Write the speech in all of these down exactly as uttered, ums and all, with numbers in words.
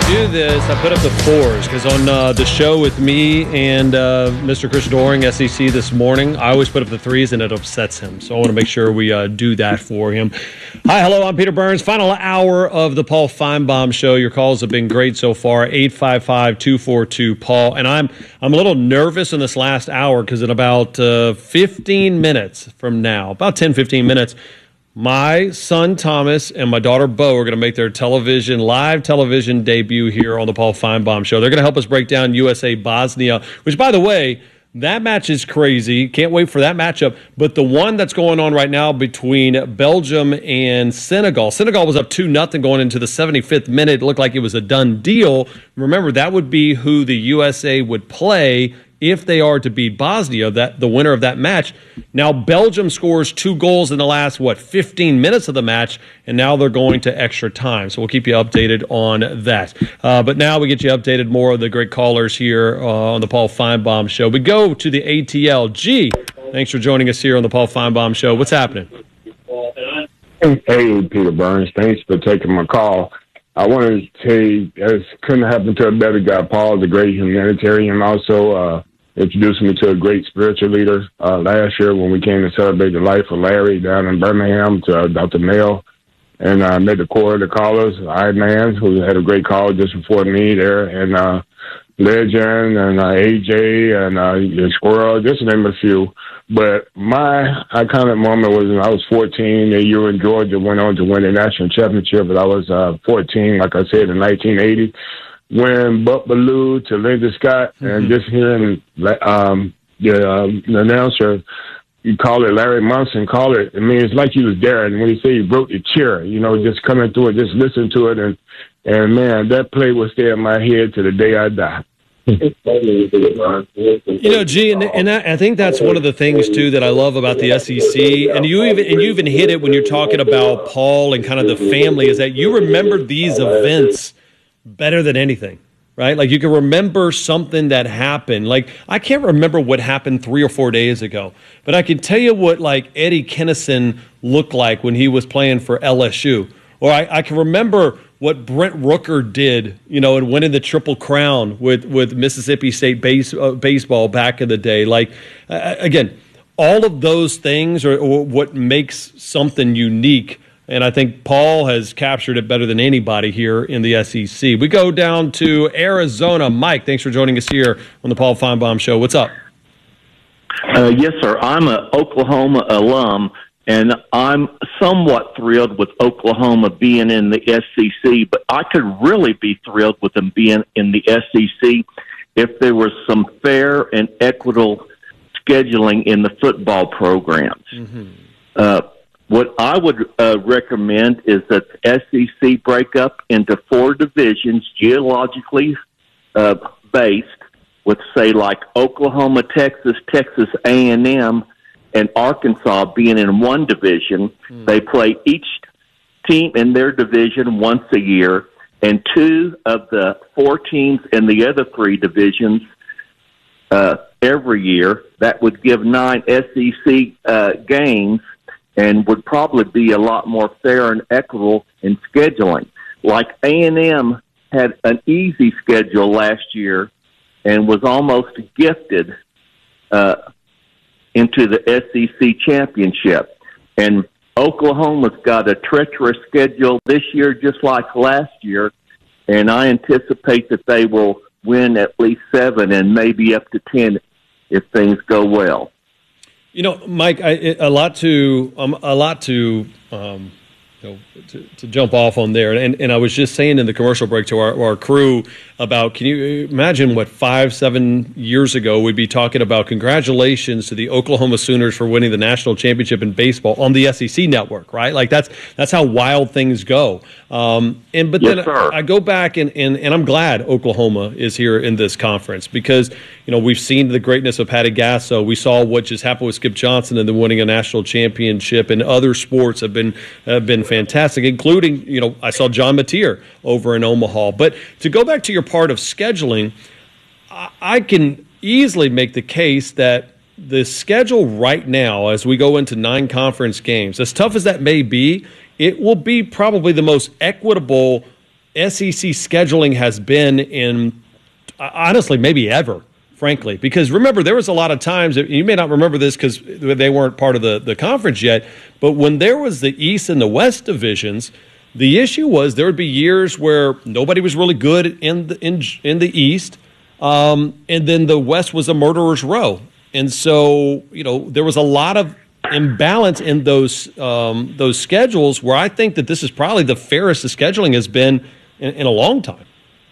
do this, I put up the fours because on uh, the show with me and uh, Mister Chris Doering, S E C, this morning, I always put up the threes and it upsets him. So I want to make sure we uh, do that for him. Hi, hello, I'm Peter Burns. Final hour of the Paul Finebaum Show. Your calls have been great so far. eight five five, two four two, Paul. And I'm I'm a little nervous in this last hour because in about uh, fifteen minutes from now, about ten, fifteen minutes, my son Thomas and my daughter Bo are going to make their television, live television debut here on the Paul Finebaum Show. They're going to help us break down U S A Bosnia, which, by the way, that match is crazy. Can't wait for that matchup. But the one that's going on right now between Belgium and Senegal, Senegal was up two nothing going into the seventy-fifth minute. It looked like it was a done deal. Remember, that would be who the U S A would play if they are to beat Bosnia, that the winner of that match. Now, Belgium scores two goals in the last, what, fifteen minutes of the match, and now they're going to extra time. So we'll keep you updated on that. Uh, but now we get you updated more of the great callers here uh, on the Paul Finebaum Show. We go to the A T L. G, thanks for joining us here on the Paul Finebaum Show. What's happening? Hey, Peter Burns. Thanks for taking my call. I wanted to say it couldn't happen to a better guy. Paul, the great humanitarian, also uh, introduced me to a great spiritual leader uh, last year when we came to celebrate the life of Larry down in Birmingham to uh, Doctor Mail. And I uh, met the core of the callers, I-Man, who had a great call just before me there, and uh, Legend, and uh, A J, and uh, the Squirrel, just to name a few. But my iconic moment was when I was fourteen. The year in Georgia went on to win the national championship, but I was uh, fourteen, like I said, in nineteen eighty. When Buck Bellew to Linda Scott, mm-hmm. and just hearing um, the, uh, the announcer, you call it Larry Munson, call it. I mean, it's like he was there. And when he said he broke the chair, you know, just coming through it, just listen to it. And, and man, that play will stay in my head to the day I die. You know, G, and, and I think that's one of the things too that I love about the S E C, and you even and you even hit it when you're talking about Paul and kind of the family, is that you remember these events better than anything, right? Like you can remember something that happened. Like I can't remember what happened three or four days ago, but I can tell you what like Eddie Kennison looked like when he was playing for L S U, or I, I can remember what Brent Rooker did, you know, and winning the Triple Crown with, with Mississippi State base, uh, baseball back in the day. Like, uh, again, all of those things are, are what makes something unique, and I think Paul has captured it better than anybody here in the S E C. We go down to Arizona. Mike, thanks for joining us here on the Paul Finebaum Show. What's up? Uh, yes, sir. I'm an Oklahoma alum, and I'm somewhat thrilled with Oklahoma being in the S E C, but I could really be thrilled with them being in the S E C if there was some fair and equitable scheduling in the football programs. Mm-hmm. Uh, what I would uh, recommend is that the S E C break up into four divisions geologically uh, based, with, say, like Oklahoma, Texas, Texas A and M, and Arkansas being in one division. Hmm. They play each team in their division once a year, and two of the four teams in the other three divisions uh, every year. That would give nine S E C uh, games and would probably be a lot more fair and equitable in scheduling. Like A and M had an easy schedule last year and was almost gifted uh into the S E C championship. And Oklahoma's got a treacherous schedule this year, just like last year, and I anticipate that they will win at least seven and maybe up to ten if things go well. You know, Mike, I, a lot to um, a lot to. Um You know, to, to jump off on there. And, and I was just saying in the commercial break to our, our crew about, can you imagine what five, seven years ago we'd be talking about congratulations to the Oklahoma Sooners for winning the national championship in baseball on the S E C network, right? Like that's that's how wild things go. Um, and But yes, then sir. I go back and, and, and I'm glad Oklahoma is here in this conference because, you know, we've seen the greatness of Patty Gasso. We saw what just happened with Skip Johnson and then winning a national championship, and other sports have been have been fantastic, including, you know, I saw John Mateer over in Omaha. But to go back to your part of scheduling, I, I can easily make the case that the schedule right now, as we go into nine conference games, as tough as that may be, it will be probably the most equitable S E C scheduling has been in, honestly, maybe ever, frankly. Because remember, there was a lot of times, you may not remember this because they weren't part of the, the conference yet, but when there was the East and the West divisions, the issue was there would be years where nobody was really good in the, in, in the East, um, and then the West was a murderer's row. And so, you know, there was a lot of imbalance in those um, those schedules where I think that this is probably the fairest the scheduling has been in, in a long time.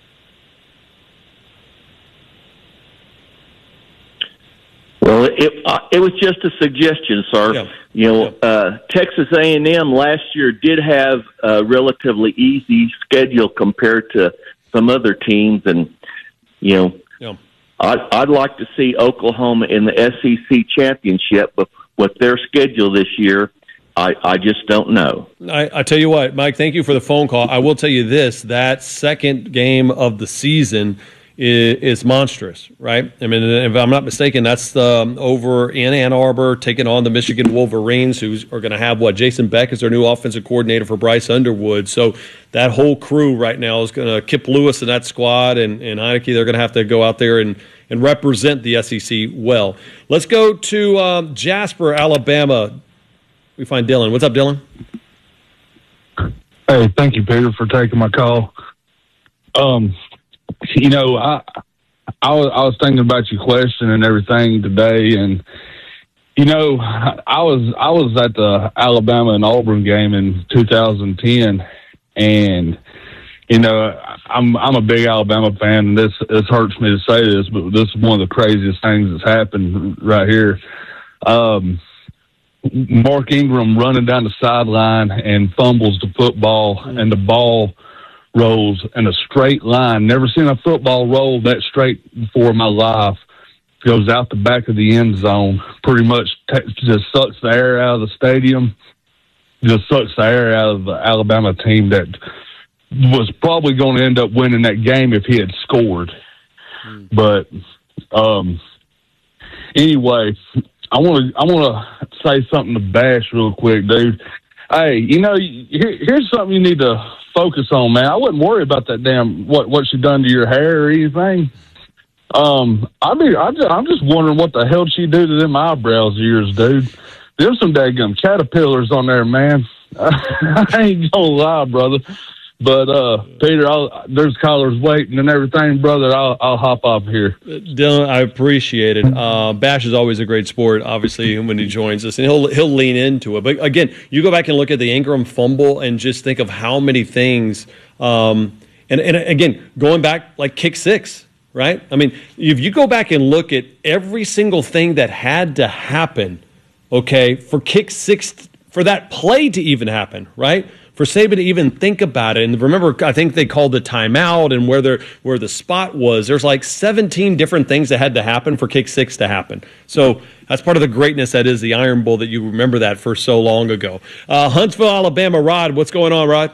Well, it uh, it was just a suggestion, sir. Yeah. You know, yeah. uh, Texas A and M last year did have a relatively easy schedule compared to some other teams, and you know, yeah. I'd, I'd like to see Oklahoma in the S E C championship, but with their schedule this year, I, I just don't know. I, I tell you what, Mike, thank you for the phone call. I will tell you this, that second game of the season is, is monstrous, right? I mean, if I'm not mistaken, that's um, over in Ann Arbor, taking on the Michigan Wolverines, who are going to have, what, Jason Beck is their new offensive coordinator for Bryce Underwood. So that whole crew right now is going to, Kip Lewis and that squad and, and Heineke, they're going to have to go out there and and represent the S E C well. Let's go to um, Jasper, Alabama. We find Dylan. What's up, Dylan? Hey, thank you, Peter, for taking my call. Um, you know, I I was, I was thinking about your question and everything today, and you know, I was I was at the Alabama and Auburn game in two thousand ten, and you know, I'm I'm a big Alabama fan, and this this hurts me to say this, but this is one of the craziest things that's happened right here. Um, Mark Ingram running down the sideline and fumbles the football, mm-hmm. and the ball rolls in a straight line. Never seen a football roll that straight before in my life. Goes out the back of the end zone, pretty much t- just sucks the air out of the stadium, just sucks the air out of the Alabama team that was probably going to end up winning that game if he had scored. Mm. But um, anyway, I want to I want to say something to Bash real quick, dude. Hey, you know, here, here's something you need to focus on, man. I wouldn't worry about that damn what what she done to your hair or anything. Um, I mean, I just, I'm just wondering what the hell she do to them eyebrows of yours, dude. There's some daggum caterpillars on there, man. I ain't gonna lie, brother. But, uh, Peter, I'll, there's callers waiting and everything, brother. I'll, I'll hop off here. Dylan, I appreciate it. Uh, Bash is always a great sport, obviously, when he joins us, and he'll he'll lean into it. But, again, you go back and look at the Ingram fumble and just think of how many things um, – and, and, again, going back, like kick six, right? I mean, if you go back and look at every single thing that had to happen, okay, for kick six, for that play to even happen, right? For Saban to even think about it, and remember, I think they called the timeout and where the where the spot was. There's like seventeen different things that had to happen for kick six to happen. So that's part of the greatness that is the Iron Bowl, that you remember that for so long ago. Uh, Huntsville, Alabama, Rod, what's going on, Rod?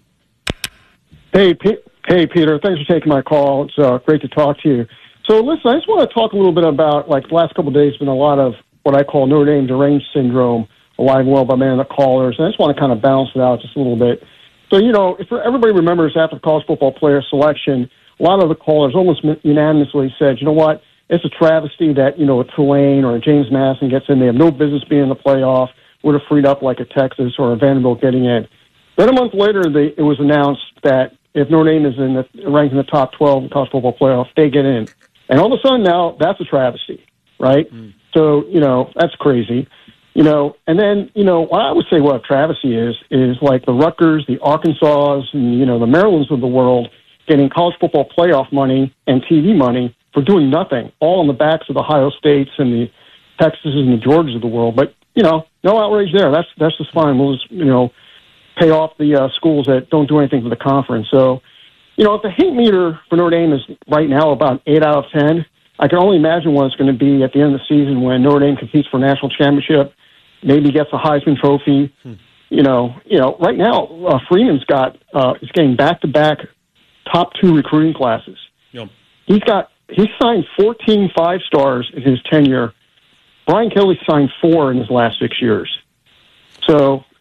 Hey, P- hey, Peter. Thanks for taking my call. It's uh, great to talk to you. So listen, I just want to talk a little bit about, like, the last couple of days, been a lot of what I call Notre Dame deranged syndrome, alive and well by many of the callers, and I just want to kind of balance it out just a little bit. So, you know, if everybody remembers after the college football player selection, a lot of the callers almost unanimously said, you know what, it's a travesty that, you know, a Tulane or a James Madison gets in. They have no business being in the playoff. Would have freed up like a Texas or a Vanderbilt getting in. Then a month later, they, it was announced that if Notre Dame is in the, ranked in the top twelve in the college football playoff, they get in. And all of a sudden now, that's a travesty, right? Mm. So, you know, that's crazy. You know, and then, you know, what I would say what a travesty is, is like the Rutgers, the Arkansas, and, you know, the Marylands of the world getting college football playoff money and T V money for doing nothing, all on the backs of the Ohio States and the Texas and the Georgias of the world. But, you know, no outrage there. That's that's just fine. We'll just, you know, pay off the uh, schools that don't do anything for the conference. So, you know, if the hate meter for Notre Dame is right now about eight out of ten, I can only imagine what it's going to be at the end of the season when Notre Dame competes for a national championship, maybe gets a Heisman Trophy. Hmm. You know, you know. Right now, uh, Freeman's got uh, is getting back-to-back top two recruiting classes. Yep. He's got he's signed fourteen five stars in his tenure. Brian Kelly signed four in his last six years. So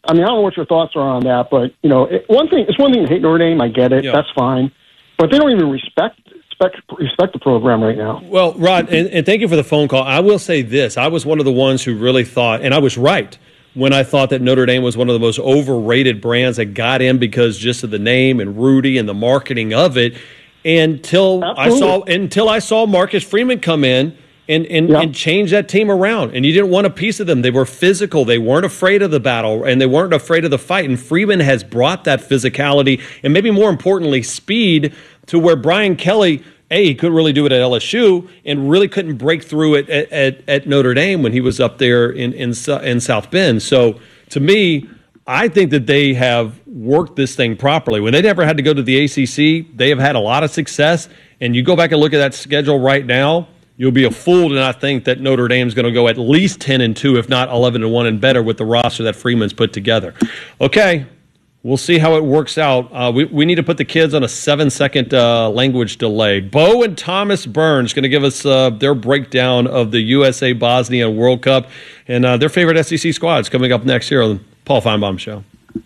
I mean, I don't know what your thoughts are on that, but, you know, it, one thing, it's one thing to hate Notre Dame. I get it. Yeah. That's fine. But they don't even respect Respect, respect the program right now. Well, Rod, and, and thank you for the phone call. I will say this. I was one of the ones who really thought, and I was right, when I thought that Notre Dame was one of the most overrated brands that got in because just of the name and Rudy and the marketing of it. Until Absolutely. I saw until I saw Marcus Freeman come in and, and, yep. and change that team around. And you didn't want a piece of them. They were physical. They weren't afraid of the battle, and they weren't afraid of the fight. And Freeman has brought that physicality and maybe more importantly, speed to where Brian Kelly, A, he couldn't really do it at L S U and really couldn't break through it at, at, at Notre Dame when he was up there in, in, in South Bend. So to me, I think that they have worked this thing properly. When they never had to go to the A C C, they have had a lot of success. And you go back and look at that schedule right now, you'll be a fool to not think that Notre Dame's going to go at least ten and two, if not eleven and one and better with the roster that Freeman's put together. Okay. We'll see how it works out. Uh, we, we need to put the kids on a seven-second uh, language delay. Bo and Thomas Burns going to give us uh, their breakdown of the U S A Bosnia World Cup and uh, their favorite S E C squads coming up next here on the Paul Feinbaum Show.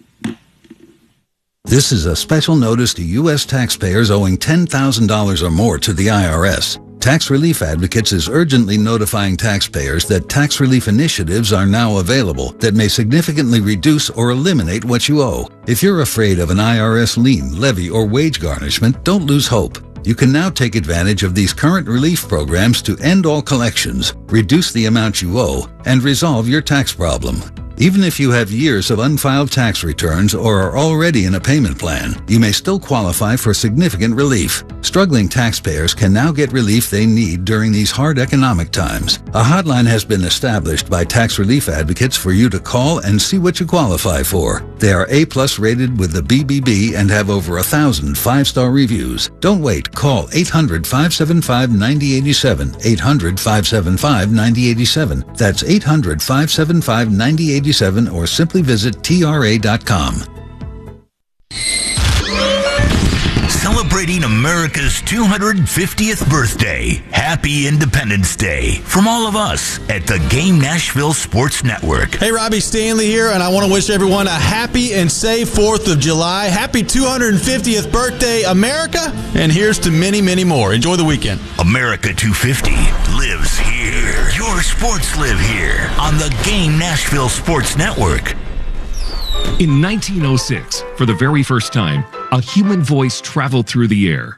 This is a special notice to U S taxpayers owing ten thousand dollars or more to the I R S. Tax Relief Advocates is urgently notifying taxpayers that tax relief initiatives are now available that may significantly reduce or eliminate what you owe. If you're afraid of an I R S lien, levy, or wage garnishment, don't lose hope. You can now take advantage of these current relief programs to end all collections, reduce the amount you owe, and resolve your tax problem. Even if you have years of unfiled tax returns or are already in a payment plan, you may still qualify for significant relief. Struggling taxpayers can now get relief they need during these hard economic times. A hotline has been established by Tax Relief Advocates for you to call and see what you qualify for. They are A-plus rated with the B B B and have over a thousand five-star reviews. Don't wait. Call eight hundred, five seven five, nine zero eight seven, eight hundred, five seven five, nine zero eight seven. That's eight hundred, five seven five, nine zero eight seven or simply visit T R A dot com. Celebrating America's two hundred fiftieth birthday. Happy Independence Day from all of us at the Game Nashville Sports Network. Hey, Robbie Stanley here, and I want to wish everyone a happy and safe fourth of July. Happy two hundred fiftieth birthday, America, and here's to many, many more. Enjoy the weekend. America two fifty lives here. Your sports live here on the Game Nashville Sports Network. In nineteen oh six, for the very first time, a human voice traveled through the air.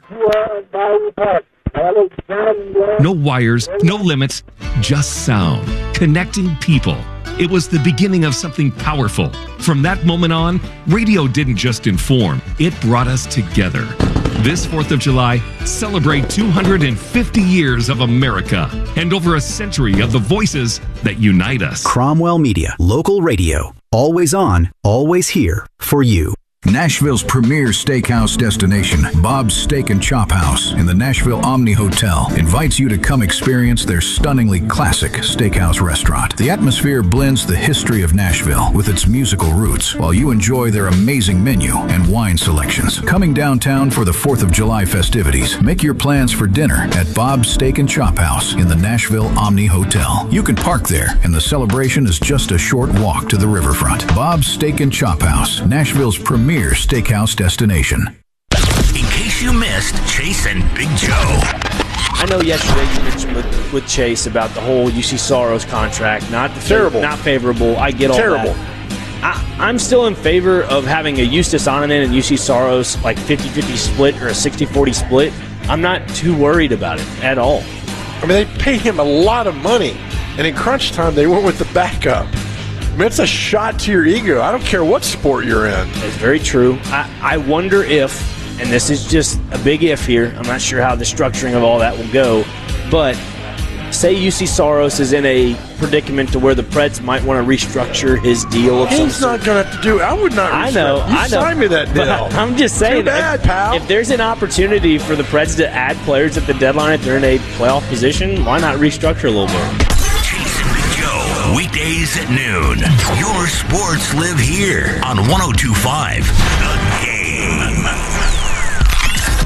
No wires, no limits, just sound, connecting people. It was the beginning of something powerful. From that moment on, radio didn't just inform, it brought us together. This fourth of July, celebrate two hundred fifty years of America and over a century of the voices that unite us. Cromwell Media, local radio. Always on, always here for you. Nashville's premier steakhouse destination, Bob's Steak and Chop House in the Nashville Omni Hotel, invites you to come experience their stunningly classic steakhouse restaurant. The atmosphere blends the history of Nashville with its musical roots, while you enjoy their amazing menu and wine selections. Coming downtown for the fourth of July festivities, make your plans for dinner at Bob's Steak and Chop House in the Nashville Omni Hotel. You can park there, and the celebration is just a short walk to the riverfront. Bob's Steak and Chop House, Nashville's premier steakhouse destination. In case you missed Chase and Big Joe. I know yesterday you mentioned with, with Chase about the whole U C Soros contract. Not the terrible, not favorable. I get all terrible. that. I, I'm still in favor of having a Eustace Onanen and U C Soros like fifty-fifty split or a sixty forty split. I'm not too worried about it at all. I mean, they paid him a lot of money, and in crunch time, they went with the backup. I mean, it's a shot to your ego. I don't care what sport you're in. It's very true. I, I wonder if, and this is just a big if here, I'm not sure how the structuring of all that will go, but say U C Soros is in a predicament to where the Preds might want to restructure his deal. Of He's some not going to have to do it. I would not. I know. You I know. signed me that deal. I'm just saying. Too bad, if, pal. If there's an opportunity for the Preds to add players at the deadline if they're in a playoff position, why not restructure a little bit? Weekdays at noon. Your sports live here on one oh two point five The Game. Robbie and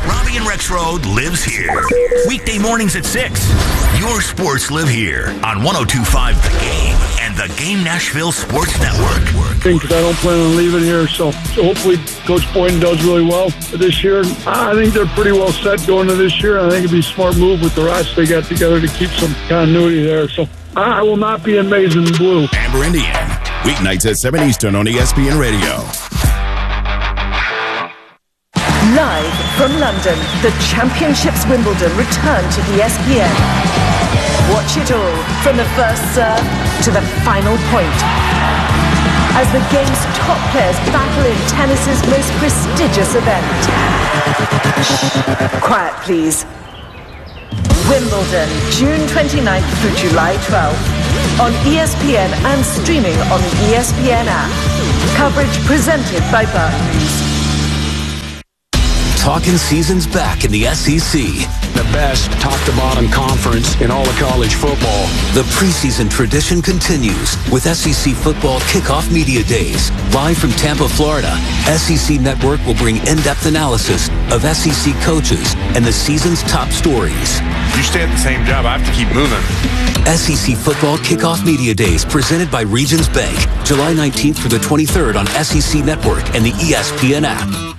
Rex Road lives here. Weekday mornings at six. Your sports live here on one oh two point five The Game and the Game Nashville Sports Network. Because I don't plan on leaving here, so, so hopefully Coach Boynton does really well this year. I think they're pretty well set going to this year. I think it'd be a smart move with the rest they got together to keep some continuity there. So I will not be in maize and blue. Amber Indian, weeknights at seven Eastern on E S P N Radio. Live from London, the Championships Wimbledon return to E S P N. Watch it all from the first serve to the final point, as the game's top players battle in tennis's most prestigious event. Quiet, please. Wimbledon, June twenty-ninth through July twelfth, on E S P N and streaming on the E S P N app. Coverage presented by Barclays. Talking season's back in the S E C. The best top-to-bottom conference in all of college football. The preseason tradition continues with S E C Football Kickoff Media Days. Live from Tampa, Florida, S E C Network will bring in-depth analysis of S E C coaches and the season's top stories. You stay at the same job, I have to keep moving. S E C Football Kickoff Media Days presented by Regions Bank, July nineteenth through the twenty-third on S E C Network and the E S P N app.